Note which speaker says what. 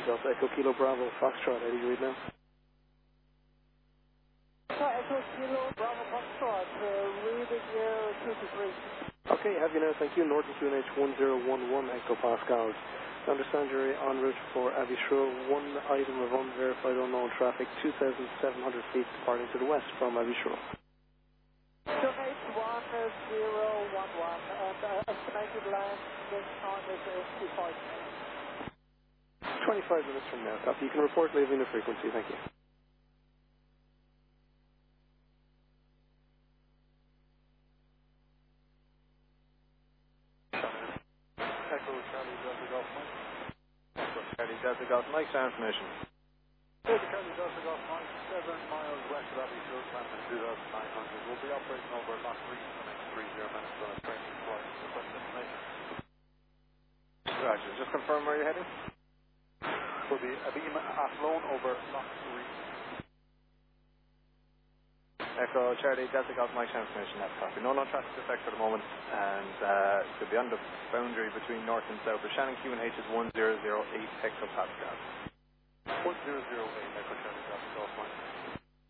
Speaker 1: Delta Echo Kilo Bravo Foxtrot, Eddie, you read now?
Speaker 2: Echo Kilo Bravo Foxtrot, reading 223.
Speaker 1: Okay, have you now, thank you. Norton QNH 1011 hectopascals. I understand you're en route for Abbey Shrew. One item of unverified unknown traffic, 2,700 feet departing to the west from Abbey Shrew.
Speaker 2: QNH 1011, and estimated landing time is 25 minutes.
Speaker 1: 25 minutes from now, copy. You can report leaving the frequency, thank you.
Speaker 3: Echo Charlie Delta Golf Mike.
Speaker 4: Echo Charlie Delta Golf Mike, sound information.
Speaker 3: Delta Charlie Delta Golf Mike, 7 miles west of Abbey Shrew, time is 2,900. We'll be operating over Loch Reed for the next 30 minutes on a training flight. Request information.
Speaker 4: Roger, just confirm where you're heading.
Speaker 3: Will be Abima Athlone over Loch Reed.
Speaker 4: Echo Charlie Delta Golf Mike, sound information, that's copy. No traffic detect for the moment, and to be on the boundary between north and south. The Shannon QNH is 1008 hectopascals.
Speaker 3: 1008 Echo Charlie Delta Golf Mike.